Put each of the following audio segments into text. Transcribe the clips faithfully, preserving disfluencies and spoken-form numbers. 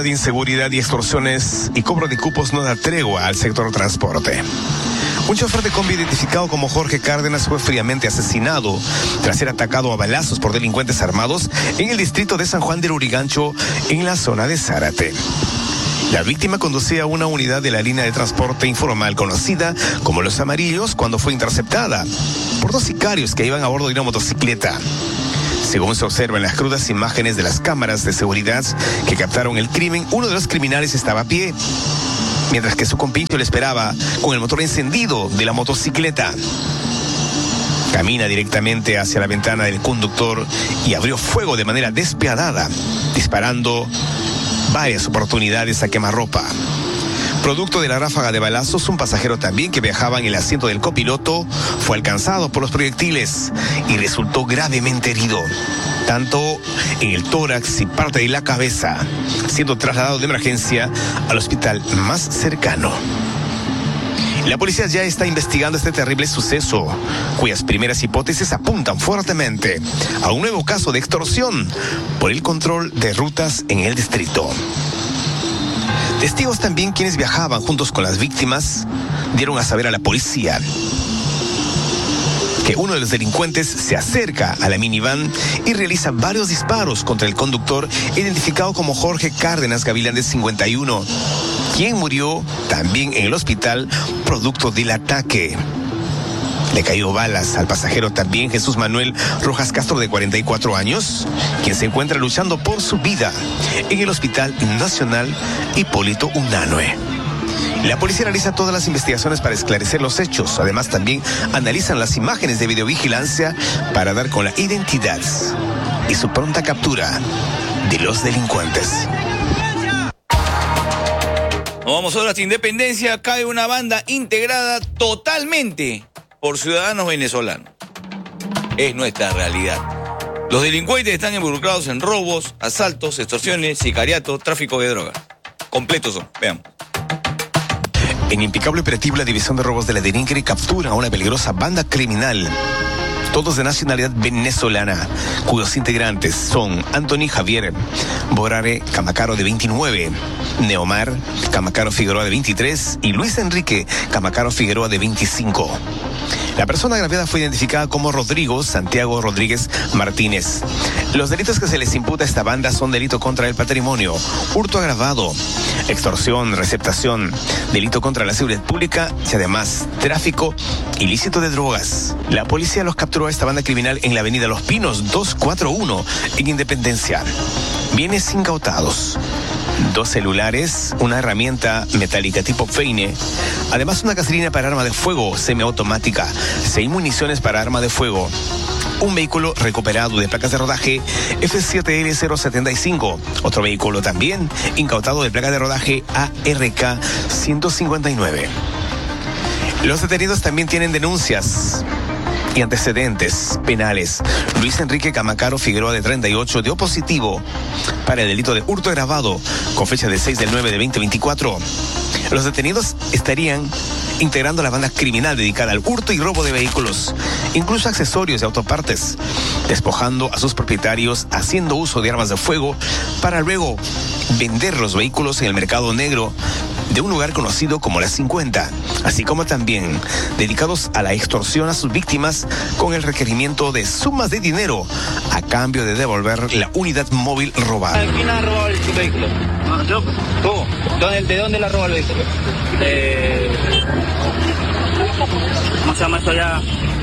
de inseguridad y extorsiones y cobro de cupos no da tregua al sector transporte. Un chofer de combi identificado como Jorge Cárdenas fue fríamente asesinado tras ser atacado a balazos por delincuentes armados en el distrito de San Juan del Urigancho, en la zona de Zárate. La víctima conducía una unidad de la línea de transporte informal conocida como Los Amarillos cuando fue interceptada por dos sicarios que iban a bordo de una motocicleta. Según se observa en las crudas imágenes de las cámaras de seguridad que captaron el crimen, uno de los criminales estaba a pie, mientras que su compincho le esperaba con el motor encendido de la motocicleta. Camina directamente hacia la ventana del conductor y abrió fuego de manera despiadada, disparando varias oportunidades a quemarropa. Producto de la ráfaga de balazos, un pasajero también que viajaba en el asiento del copiloto fue alcanzado por los proyectiles y resultó gravemente herido, tanto en el tórax y parte de la cabeza, siendo trasladado de emergencia al hospital más cercano. La policía ya está investigando este terrible suceso, cuyas primeras hipótesis apuntan fuertemente a un nuevo caso de extorsión por el control de rutas en el distrito. Testigos también, quienes viajaban juntos con las víctimas, dieron a saber a la policía que uno de los delincuentes se acerca a la minivan y realiza varios disparos contra el conductor, identificado como Jorge Cárdenas Gavilán, de cincuenta y uno, quien murió también en el hospital producto del ataque. Le cayó balas al pasajero también Jesús Manuel Rojas Castro, de cuarenta y cuatro años, quien se encuentra luchando por su vida en el Hospital Nacional Hipólito Unanue. La policía realiza todas las investigaciones para esclarecer los hechos. Además, también analizan las imágenes de videovigilancia para dar con la identidad y su pronta captura de los delincuentes. Nos vamos ahora hasta Independencia. Cae una banda integrada totalmente por ciudadanos venezolanos. Es nuestra realidad. Los delincuentes están involucrados en robos, asaltos, extorsiones, sicariato, tráfico de drogas. Completos son, veamos. En impecable operativo, la División de Robos de la DIRINCRE captura a una peligrosa banda criminal, todos de nacionalidad venezolana, cuyos integrantes son Anthony Javier Borare Camacaro, de veintinueve, Neomar Camacaro Figueroa, de veintitrés, y Luis Enrique Camacaro Figueroa, de veinticinco. La persona agraviada fue identificada como Rodrigo Santiago Rodríguez Martínez. Los delitos que se les imputa a esta banda son delito contra el patrimonio, hurto agravado, extorsión, receptación, delito contra la seguridad pública y además tráfico ilícito de drogas. La policía los capturó a esta banda criminal en la avenida Los Pinos doscientos cuarenta y uno en Independencia. Bienes incautados: dos celulares, una herramienta metálica tipo peine, además una gasolina para arma de fuego semiautomática, seis municiones para arma de fuego, un vehículo recuperado de placas de rodaje F siete L cero setenta y cinco, otro vehículo también incautado de placas de rodaje A R K ciento cincuenta y nueve. Los detenidos también tienen denuncias y antecedentes penales. Luis Enrique Camacaro Figueroa, de treinta y ocho, dio positivo para el delito de hurto agravado con fecha del seis del nueve de veinte veinticuatro. Los detenidos estarían integrando la banda criminal dedicada al hurto y robo de vehículos, incluso accesorios y autopartes, despojando a sus propietarios, haciendo uso de armas de fuego para luego vender los vehículos en el mercado negro de un lugar conocido como La cincuenta, así como también dedicados a la extorsión a sus víctimas con el requerimiento de sumas de dinero a cambio de devolver la unidad móvil robada. ¿Quién ha robado el vehículo? No, yo. ¿Tú? ¿Dónde, ¿De dónde la robó el vehículo? De... ¿Cómo se llama esto allá?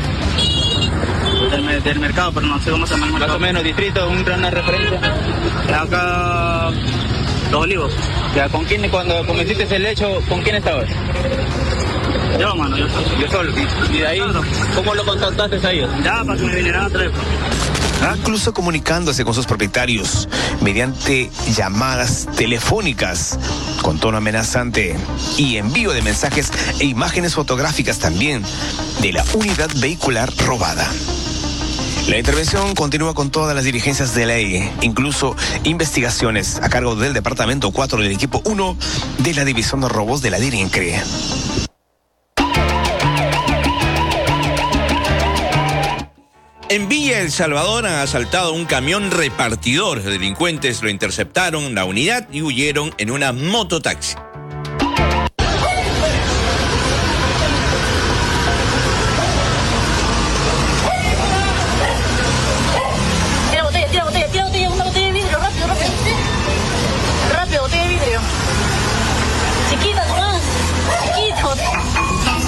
Del, del mercado, pero no sé cómo se llama el mercado. Más o menos, distrito, una referencia. Acá... Los Olivos. Ya, ¿con quién, cuando cometiste el hecho, con quién estabas? Yo, mano, yo solo. Yo solo. ¿Y, y de ahí, cómo lo contactaste a ellos? Ya, para que me vinieran a traer. Incluso comunicándose con sus propietarios mediante llamadas telefónicas con tono amenazante y envío de mensajes e imágenes fotográficas también de la unidad vehicular robada. La intervención continúa con todas las diligencias de ley, incluso investigaciones a cargo del Departamento cuatro del Equipo uno de la División de Robos de la DIRINCRE. En Villa El Salvador han asaltado un camión repartidor. Delincuentes lo interceptaron en la unidad y huyeron en una mototaxi.